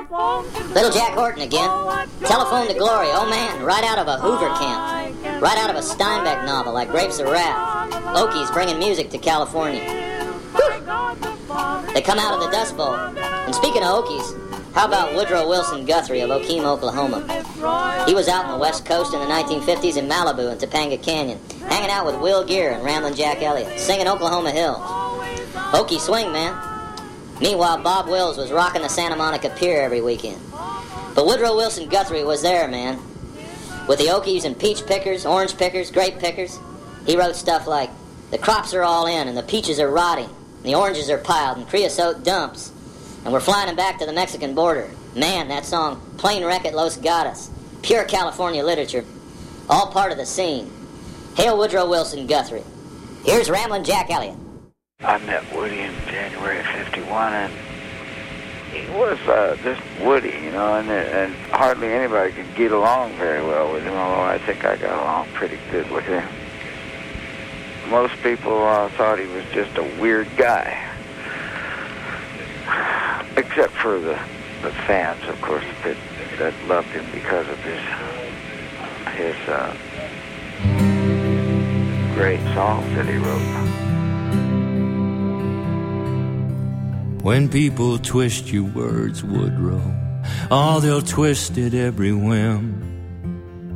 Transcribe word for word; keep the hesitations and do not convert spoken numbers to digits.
Little Jack Horton again. Telephone to Glory, oh man, right out of a Hoover camp. Right out of a Steinbeck novel like Grapes of Wrath. Okies bringing music to California. Whew. They come out of the Dust Bowl. And speaking of Okies, how about Woodrow Wilson Guthrie of Okeme, Oklahoma? He was out on the West Coast in the nineteen fifties in Malibu and Topanga Canyon, hanging out with Will Geer and Ramblin' Jack Elliott, singing Oklahoma Hills. Okie swing, man. Meanwhile, Bob Wills was rocking the Santa Monica Pier every weekend. But Woodrow Wilson Guthrie was there, man. With the Okies and peach pickers, orange pickers, grape pickers. He wrote stuff like, the crops are all in and the peaches are rotting, and the oranges are piled and creosote dumps, and we're flying them back to the Mexican border. Man, that song, Plane Wreck at Los Gatos, pure California literature, all part of the scene. Hail Woodrow Wilson Guthrie. Here's Ramblin' Jack Elliott. I met Woody in January of fifty-one, and he was uh, just Woody, you know, and, and hardly anybody could get along very well with him, although I think I got along pretty good with him. Most people uh, thought he was just a weird guy, except for the, the fans, of course, that, that loved him because of his, his uh, great songs that he wrote. When people twist your words, Woodrow, oh, they'll twist it every whim.